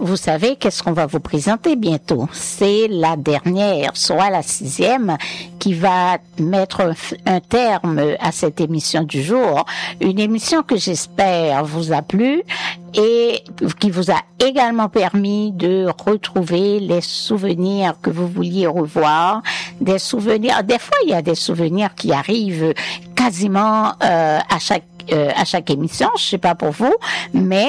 vous savez qu'est-ce qu'on va vous présenter bientôt. C'est la dernière, soit la 6e, qui va mettre un terme à cette émission du jour. Une émission que j'espère vous a plu et qui vous a également permis de retrouver les souvenirs que vous vouliez revoir, des souvenirs. Des fois, il y a des souvenirs qui arrivent quasiment à chaque émission, je sais pas pour vous, mais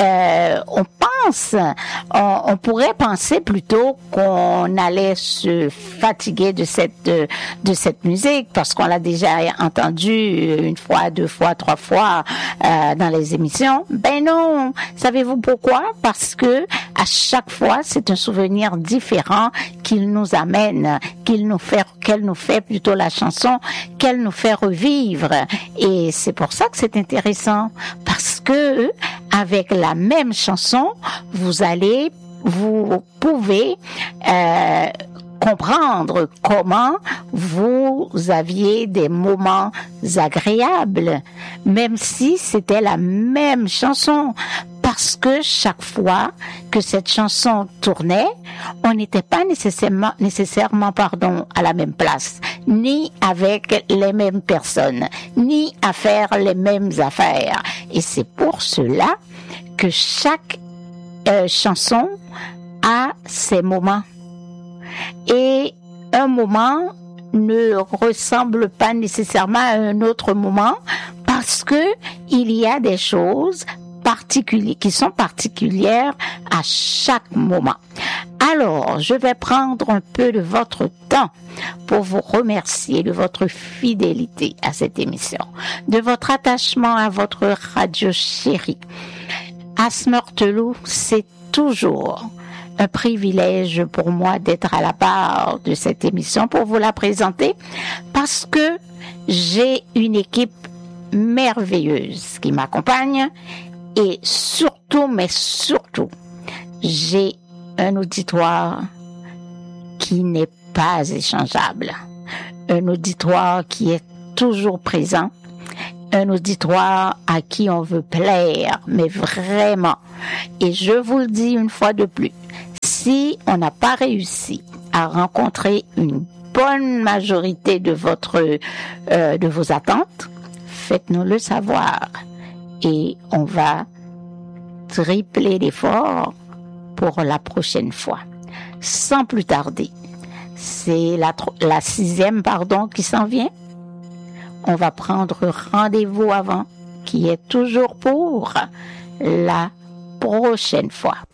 on pourrait penser plutôt qu'on allait se fatiguer de cette musique parce qu'on l'a déjà entendu une fois, 2 fois, 3 fois dans les émissions. Ben non, savez-vous pourquoi? Parce que à chaque fois, c'est un souvenir différent qu'il nous amène, qu'elle nous fait plutôt la chanson, qu'elle nous fait revivre. Et c'est pour ça que c'est intéressant, parce que avec la même chanson, vous pouvez comprendre comment vous aviez des moments agréables, même si c'était la même chanson. Parce que chaque fois que cette chanson tournait, on n'était pas nécessairement, à la même place, ni avec les mêmes personnes, ni à faire les mêmes affaires. Et c'est pour cela que chaque chanson a ses moments. Et un moment ne ressemble pas nécessairement à un autre moment parce que il y a des choses qui sont particulières à chaque moment. Alors, je vais prendre un peu de votre temps pour vous remercier de votre fidélité à cette émission, de votre attachement à votre radio chérie. Asmeurteloup, c'est toujours un privilège pour moi d'être à la barre de cette émission pour vous la présenter parce que j'ai une équipe merveilleuse qui m'accompagne et surtout, j'ai un auditoire qui n'est pas échangeable, un auditoire qui est toujours présent, un auditoire à qui on veut plaire, mais vraiment. Et je vous le dis une fois de plus, si on n'a pas réussi à rencontrer une bonne majorité de vos attentes, faites-nous le savoir et on va tripler l'effort pour la prochaine fois. Sans plus tarder, c'est la 6e, qui s'en vient. On va prendre rendez-vous avant, qui est toujours pour la prochaine fois.